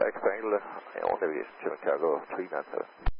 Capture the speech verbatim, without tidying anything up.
Taxi Bangalore, on navigation to Chicago three nine seven.